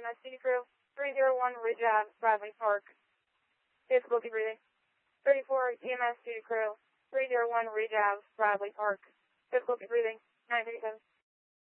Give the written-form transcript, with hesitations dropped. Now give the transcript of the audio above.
EMS City Crew, 301 Ridge Ave, Bradley Park. Difficulty breathing. 34 EMS City Crew, 301 Ridge Ave, Bradley Park. Difficulty breathing. 937.